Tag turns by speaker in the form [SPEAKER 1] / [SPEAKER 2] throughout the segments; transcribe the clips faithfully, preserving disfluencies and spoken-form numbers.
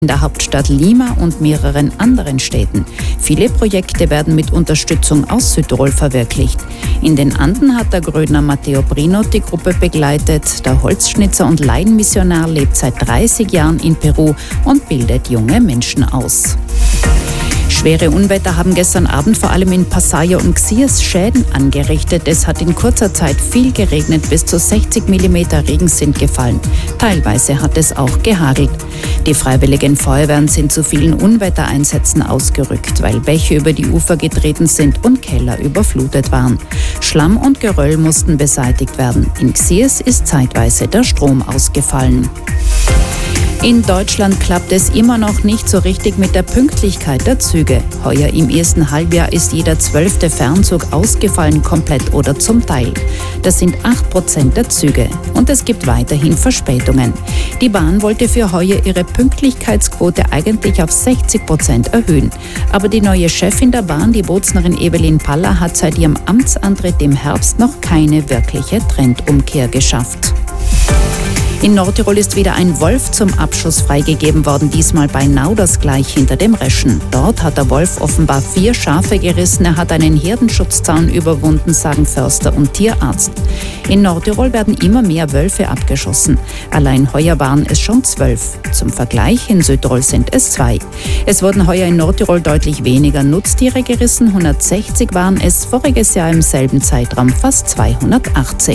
[SPEAKER 1] in der Hauptstadt Lima und mehreren anderen Städten. Viele Projekte werden mit Unterstützung aus Südtirol verwirklicht. In den Anden hat der Grödner Matteo Brino die Gruppe begleitet. Der Holzschnitzer und Laienmissionar lebt seit dreißig Jahren in Peru und bildet junge Menschen aus. Schwere Unwetter haben gestern Abend vor allem in Pasaya und Xias Schäden angerichtet. Es hat in kurzer Zeit viel geregnet, bis zu sechzig Millimeter Regen sind gefallen. Teilweise hat es auch gehagelt. Die freiwilligen Feuerwehren sind zu vielen Unwettereinsätzen ausgerückt, weil Bäche über die Ufer getreten sind und Keller überflutet waren. Schlamm und Geröll mussten beseitigt werden. In Xias ist zeitweise der Strom ausgefallen. In Deutschland klappt es immer noch nicht so richtig mit der Pünktlichkeit der Züge. Heuer im ersten Halbjahr ist jeder zwölfte Fernzug ausgefallen, komplett oder zum Teil. Das sind acht Prozent der Züge. Und es gibt weiterhin Verspätungen. Die Bahn wollte für heuer ihre Pünktlichkeitsquote eigentlich auf sechzig Prozent erhöhen. Aber die neue Chefin der Bahn, die Boznerin Evelyn Paller, hat seit ihrem Amtsantritt im Herbst noch keine wirkliche Trendumkehr geschafft. In Nordtirol ist wieder ein Wolf zum Abschuss freigegeben worden, diesmal bei Nauders gleich hinter dem Reschen. Dort hat der Wolf offenbar vier Schafe gerissen. Er hat einen Herdenschutzzaun überwunden, sagen Förster und Tierarzt. In Nordtirol werden immer mehr Wölfe abgeschossen. Allein heuer waren es schon zwölf. Zum Vergleich, in Südtirol sind es zwei. Es wurden heuer in Nordtirol deutlich weniger Nutztiere gerissen. hundertsechzig waren es, voriges Jahr im selben Zeitraum fast zweihundertachtzig.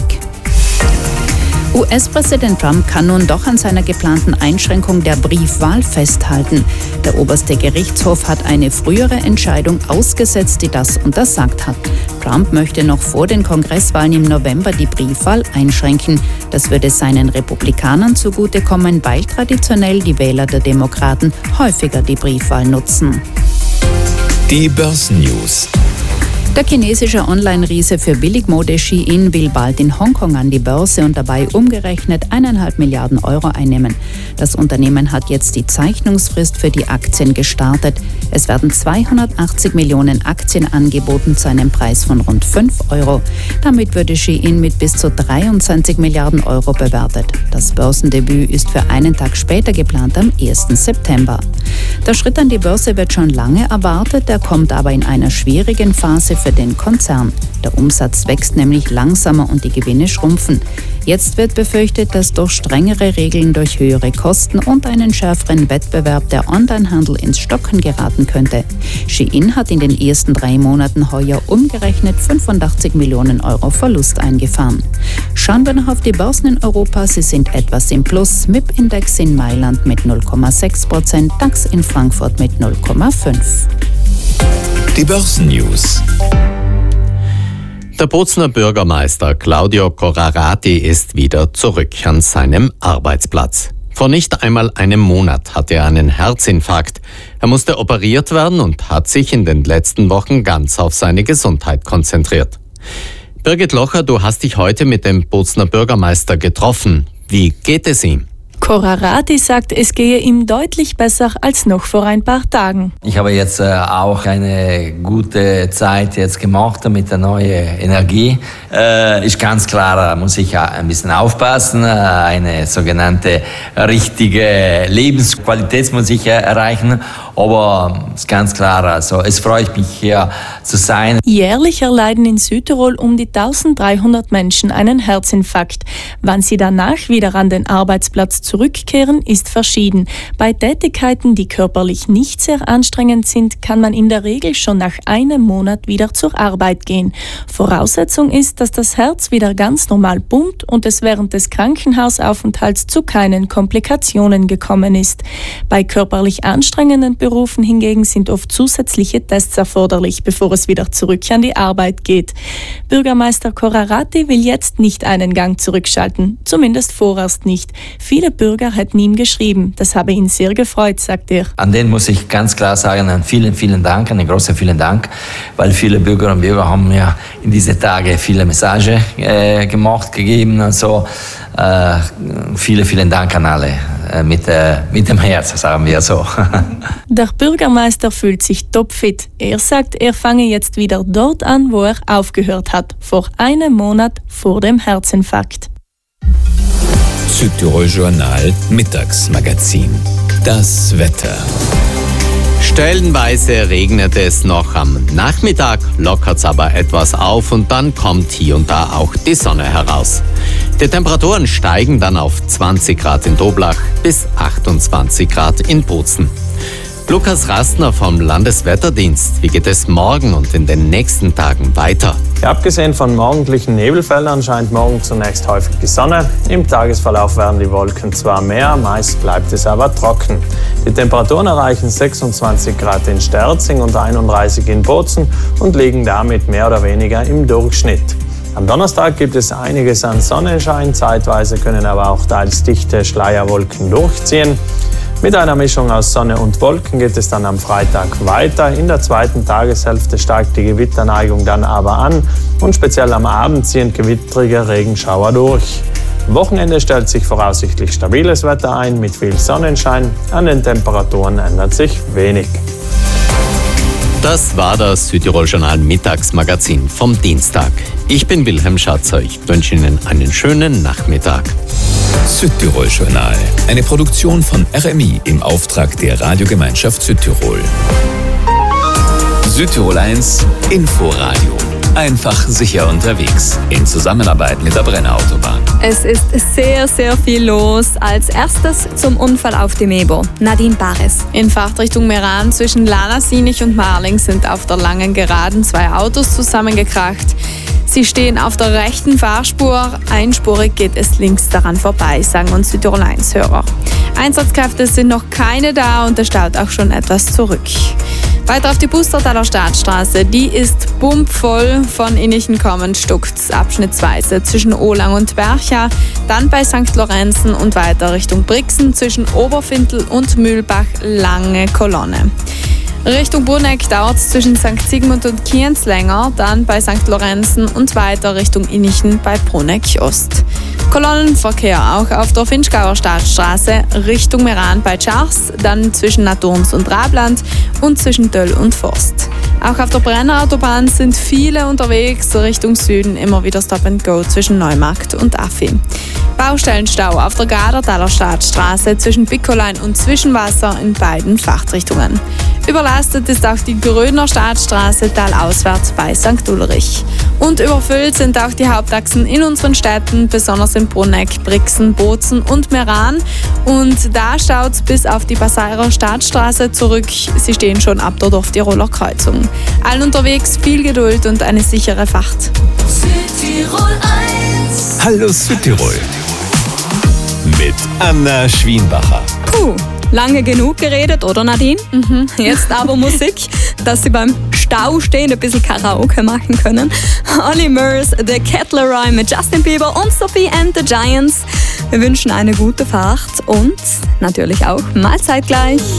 [SPEAKER 1] U S-Präsident Trump kann nun doch an seiner geplanten Einschränkung der Briefwahl festhalten. Der oberste Gerichtshof hat eine frühere Entscheidung ausgesetzt, die das untersagt hat. Trump möchte noch vor den Kongresswahlen im November die Briefwahl einschränken. Das würde seinen Republikanern zugutekommen, weil traditionell die Wähler der Demokraten häufiger die Briefwahl nutzen.
[SPEAKER 2] Die Börsennews.
[SPEAKER 1] Der chinesische Online-Riese für Billigmode Shein will bald in Hongkong an die Börse und dabei umgerechnet eineinhalb Milliarden Euro einnehmen. Das Unternehmen hat jetzt die Zeichnungsfrist für die Aktien gestartet. Es werden zweihundertachtzig Millionen Aktien angeboten zu einem Preis von rund fünf Euro. Damit würde Shein mit bis zu dreiundzwanzig Milliarden Euro bewertet. Das Börsendebüt ist für einen Tag später geplant, am ersten September. Der Schritt an die Börse wird schon lange erwartet, er kommt aber in einer schwierigen Phase für den Konzern. Der Umsatz wächst nämlich langsamer und die Gewinne schrumpfen. Jetzt wird befürchtet, dass durch strengere Regeln, durch höhere Kosten und einen schärferen Wettbewerb der Onlinehandel ins Stocken geraten könnte. Shein hat in den ersten drei Monaten heuer umgerechnet fünfundachtzig Millionen Euro Verlust eingefahren. Schauen wir noch auf die Börsen in Europa. Sie sind etwas im Plus. M I P-Index in Mailand mit null Komma sechs Prozent, DAX in Frankfurt mit null Komma fünf.
[SPEAKER 2] Die Börsennews.
[SPEAKER 3] Der Bozner Bürgermeister Claudio Corrarati ist wieder zurück an seinem Arbeitsplatz. Vor nicht einmal einem Monat hatte er einen Herzinfarkt. Er musste operiert werden und hat sich in den letzten Wochen ganz auf seine Gesundheit konzentriert. Birgit Locher, du hast dich heute mit dem Bozner Bürgermeister getroffen. Wie geht es ihm?
[SPEAKER 4] Corrarati sagt, es gehe ihm deutlich besser als noch vor ein paar Tagen.
[SPEAKER 5] Ich habe jetzt äh, auch eine gute Zeit jetzt gemacht mit der neuen Energie. Äh, ist ganz klar, da muss ich ein bisschen aufpassen. Eine sogenannte richtige Lebensqualität muss ich erreichen. Aber es ist ganz klar, also es freut mich, hier zu sein.
[SPEAKER 4] Jährlich erleiden in Südtirol um die dreizehnhundert Menschen einen Herzinfarkt. Wann sie danach wieder an den Arbeitsplatz zurückkehren, ist verschieden. Bei Tätigkeiten, die körperlich nicht sehr anstrengend sind, kann man in der Regel schon nach einem Monat wieder zur Arbeit gehen. Voraussetzung ist, dass das Herz wieder ganz normal pumpt und es während des Krankenhausaufenthalts zu keinen Komplikationen gekommen ist. Bei körperlich anstrengenden Berufen hingegen sind oft zusätzliche Tests erforderlich, bevor es wieder zurück an die Arbeit geht. Bürgermeister Corrarati will jetzt nicht einen Gang zurückschalten, zumindest vorerst nicht. Viele Bürger hätten ihm geschrieben, das habe ihn sehr gefreut, sagt er.
[SPEAKER 5] An den muss ich ganz klar sagen, einen vielen, vielen Dank, einen großen vielen Dank, weil viele Bürger und Bürger haben mir in diese Tage viele Messagen äh, gemacht, gegeben und so. Äh, vielen, vielen Dank an alle, äh, mit, äh, mit dem Herz, sagen wir so.
[SPEAKER 4] Der Bürgermeister fühlt sich topfit. Er sagt, er fange jetzt wieder dort an, wo er aufgehört hat, vor einem Monat vor dem Herzinfarkt.
[SPEAKER 2] Südtirol Journal Mittagsmagazin. Das Wetter.
[SPEAKER 3] Stellenweise regnet es noch am Nachmittag, lockert es aber etwas auf und dann kommt hier und da auch die Sonne heraus. Die Temperaturen steigen dann auf zwanzig Grad in Doblach bis achtundzwanzig Grad in Bozen. Lukas Rastner vom Landeswetterdienst. Wie geht es morgen und in den nächsten Tagen weiter?
[SPEAKER 6] Ja, abgesehen von morgendlichen Nebelfeldern scheint morgen zunächst häufig die Sonne. Im Tagesverlauf werden die Wolken zwar mehr, meist bleibt es aber trocken. Die Temperaturen erreichen sechsundzwanzig Grad in Sterzing und einunddreißig in Bozen und liegen damit mehr oder weniger im Durchschnitt. Am Donnerstag gibt es einiges an Sonnenschein, zeitweise können aber auch teils dichte Schleierwolken durchziehen. Mit einer Mischung aus Sonne und Wolken geht es dann am Freitag weiter. In der zweiten Tageshälfte steigt die Gewitterneigung dann aber an und speziell am Abend ziehen gewittrige Regenschauer durch. Am Wochenende stellt sich voraussichtlich stabiles Wetter ein mit viel Sonnenschein. An den Temperaturen ändert sich wenig.
[SPEAKER 3] Das war das Südtirol-Journal Mittagsmagazin vom Dienstag. Ich bin Wilhelm Schatzer. Ich wünsche Ihnen einen schönen Nachmittag.
[SPEAKER 2] Südtirol-Journal, eine Produktion von R M I im Auftrag der Radiogemeinschaft Südtirol. Südtirol eins Inforadio. Einfach sicher unterwegs. In Zusammenarbeit mit der Brenner Autobahn.
[SPEAKER 7] Es ist sehr, sehr viel los. Als erstes zum Unfall auf dem Ebo. Nadine Bares.
[SPEAKER 8] In Fahrtrichtung Meran zwischen Lanasinich und Marling sind auf der langen Geraden zwei Autos zusammengekracht. Sie stehen auf der rechten Fahrspur. Einspurig geht es links daran vorbei, sagen uns Südtirol eins Hörer. Einsatzkräfte sind noch keine da und es staut auch schon etwas zurück. Weiter auf die Bustertaler Staatsstraße. Die ist bumpvoll. Von Innichen kommend stuckt's abschnittsweise zwischen Ohlang und Bercha, dann bei Sankt Lorenzen und weiter Richtung Brixen zwischen Oberfintel und Mühlbach lange Kolonne. Richtung Bruneck dauert es zwischen Sankt Sigmund und Kienz länger, dann bei Sankt Lorenzen und weiter Richtung Innichen bei Bruneck Ost. Kolonnenverkehr auch auf der Finchgauer Staatsstraße Richtung Meran bei Tschars, dann zwischen Naturns und Rabland und zwischen Döll und Forst. Auch auf der Brenner Autobahn sind viele unterwegs Richtung Süden, immer wieder Stop and Go zwischen Neumarkt und Affi. Baustellenstau auf der Gadertaler Staatsstraße zwischen Bickolein und Zwischenwasser in beiden Fahrtrichtungen. Überlastet ist auch die Grödner Staatsstraße talauswärts bei Sankt Ulrich. Und überfüllt sind auch die Hauptachsen in unseren Städten, besonders in Bruneck, Brixen, Bozen und Meran. Und da staut es bis auf die Passairer Staatsstraße zurück. Sie stehen schon ab dort auf Tiroler Kreuzung. Allen unterwegs viel Geduld und eine sichere Fahrt.
[SPEAKER 2] Südtirol eins. Hallo Südtirol. Mit Anna Schwienbacher.
[SPEAKER 7] Puh, lange genug geredet, oder Nadine? Mhm. Jetzt aber Musik, dass Sie beim Stau stehen ein bisschen Karaoke machen können. Olly Murs, The Kettlerei mit Justin Bieber und Sophie and the Giants. Wir wünschen eine gute Fahrt und natürlich auch Mahlzeit gleich.